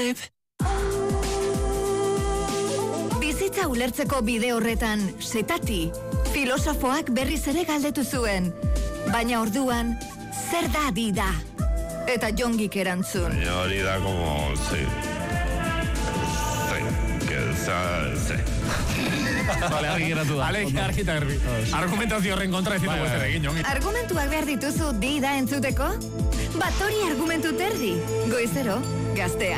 babe. Bizitza ulertzeko bide horretan, Setati, filosofoak berriz ere galdetu zuen. Baina orduan, zer da dida? Eta Jongik erantzun. Baina hori da como, Vale, argi geratu da. Argi eta garbi. Argumentazio horren kontra ez ditugu zer egin, Jongi. Argumentuak behar dituzu dida entzuteko? Bat hori argumentu terdi. Goizero, Gaztea.